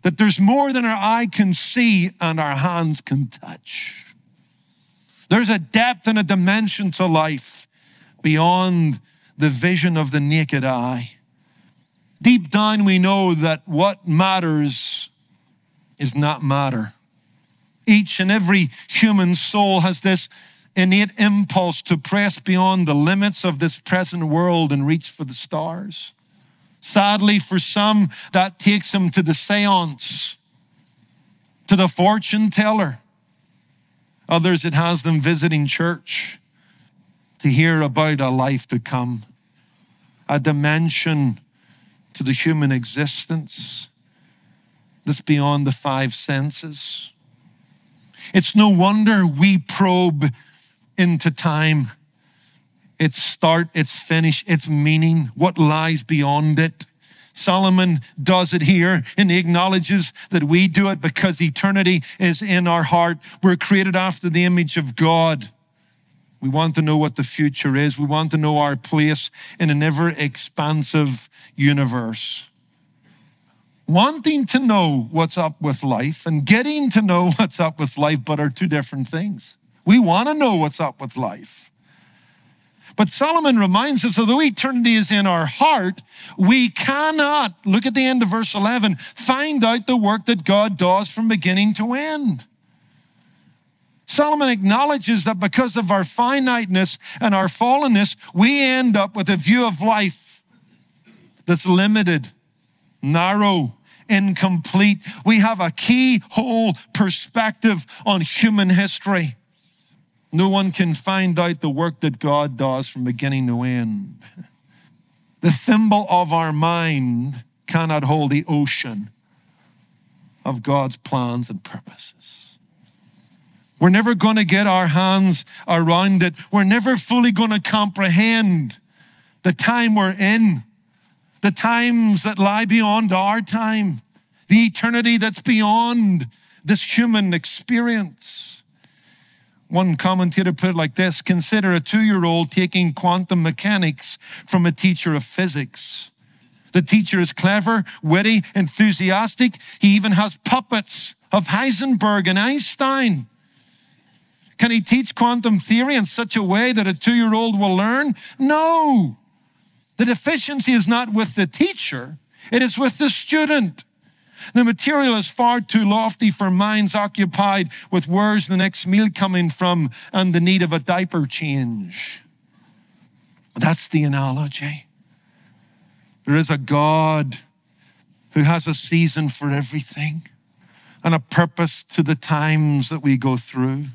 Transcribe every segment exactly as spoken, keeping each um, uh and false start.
that there's more than our eye can see and our hands can touch. There's a depth and a dimension to life beyond the vision of the naked eye. Deep down, we know that what matters is not matter. Each and every human soul has this innate impulse to press beyond the limits of this present world and reach for the stars. Sadly, for some, that takes them to the seance, to the fortune teller. Others, it has them visiting church to hear about a life to come, a dimension to the human existence that's beyond the five senses. It's no wonder we probe into time, its start, its finish, its meaning, what lies beyond it. Solomon does it here, and he acknowledges that we do it because eternity is in our heart. We're created after the image of God. We want to know what the future is. We want to know our place in an ever-expansive universe. Wanting to know what's up with life and getting to know what's up with life, but are two different things. We want to know what's up with life. But Solomon reminds us, although eternity is in our heart, we cannot, look at the end of verse eleven, find out the work that God does from beginning to end. Solomon acknowledges that because of our finiteness and our fallenness, we end up with a view of life that's limited, narrow, incomplete. We have a keyhole perspective on human history. No one can find out the work that God does from beginning to end. The thimble of our mind cannot hold the ocean of God's plans and purposes. We're never going to get our hands around it. We're never fully going to comprehend the time we're in, the times that lie beyond our time, the eternity that's beyond this human experience. One commentator put it like this: consider a two-year-old taking quantum mechanics from a teacher of physics. The teacher is clever, witty, enthusiastic. He even has puppets of Heisenberg and Einstein. Can he teach quantum theory in such a way that a two-year-old will learn? No. The deficiency is not with the teacher. It is with the student. The material is far too lofty for minds occupied with where's the next meal coming from and the need of a diaper change. That's the analogy. There is a God who has a season for everything and a purpose to the times that we go through.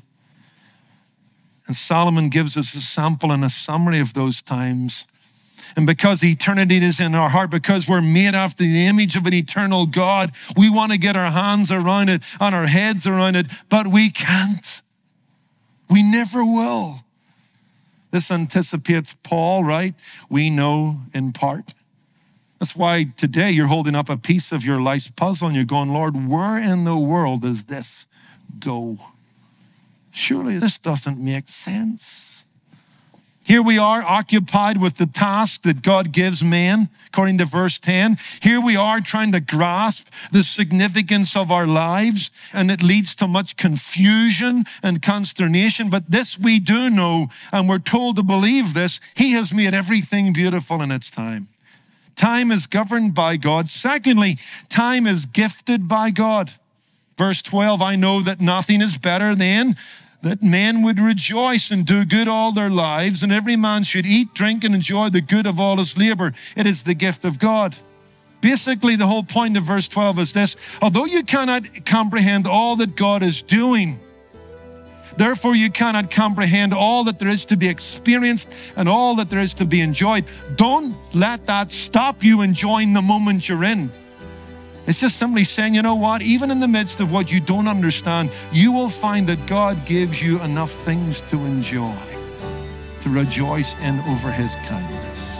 And Solomon gives us a sample and a summary of those times. And because eternity is in our heart, because we're made after the image of an eternal God, we want to get our hands around it and our heads around it, but we can't. We never will. This anticipates Paul, right? We know in part. That's why today you're holding up a piece of your life's puzzle and you're going, Lord, where in the world does this go? Surely this doesn't make sense. Here we are occupied with the task that God gives man, according to verse ten. Here we are trying to grasp the significance of our lives, and it leads to much confusion and consternation. But this we do know, and we're told to believe this: He has made everything beautiful in its time. Time is governed by God. Secondly, time is gifted by God. Verse twelve, I know that nothing is better than that men would rejoice and do good all their lives, and every man should eat, drink, and enjoy the good of all his labor. It is the gift of God. Basically, the whole point of verse twelve is this: although you cannot comprehend all that God is doing, therefore you cannot comprehend all that there is to be experienced and all that there is to be enjoyed, don't let that stop you enjoying the moment you're in. It's just simply saying, you know what? Even in the midst of what you don't understand, you will find that God gives you enough things to enjoy, to rejoice in over His kindness.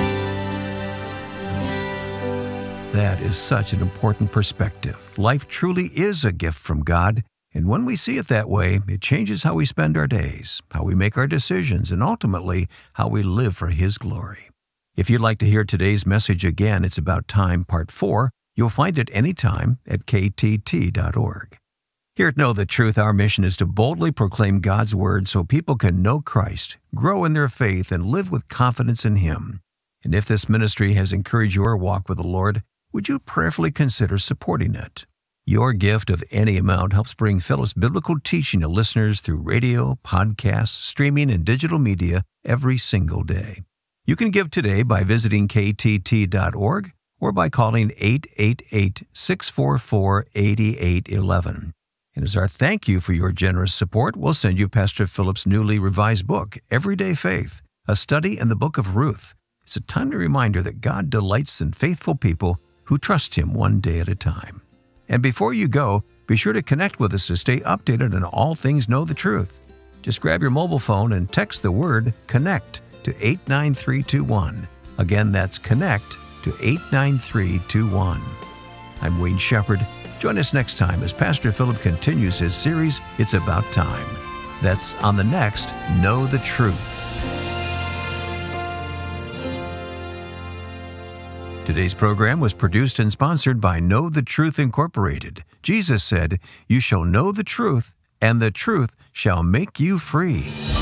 That is such an important perspective. Life truly is a gift from God, and when we see it that way, it changes how we spend our days, how we make our decisions, and ultimately, how we live for His glory. If you'd like to hear today's message again, it's about time, part four. You'll find it anytime at k t t dot org. Here at Know the Truth, our mission is to boldly proclaim God's Word so people can know Christ, grow in their faith, and live with confidence in Him. And if this ministry has encouraged your walk with the Lord, would you prayerfully consider supporting it? Your gift of any amount helps bring Phillips Biblical Teaching to listeners through radio, podcasts, streaming, and digital media every single day. You can give today by visiting k t t dot org or by calling eight eight eight, six four four, eight eight one one. And as our thank you for your generous support, we'll send you Pastor Phillips' newly revised book, Everyday Faith, a study in the book of Ruth. It's a timely reminder that God delights in faithful people who trust Him one day at a time. And before you go, be sure to connect with us to stay updated on all things Know the Truth. Just grab your mobile phone and text the word CONNECT to eight nine three two one. Again, that's CONNECT to eight nine three two one. I'm Wayne Shepherd. Join us next time as Pastor Philip continues his series, It's About Time. That's on the next Know the Truth. Today's program was produced and sponsored by Know the Truth Incorporated. Jesus said, "You shall know the truth, and the truth shall make you free."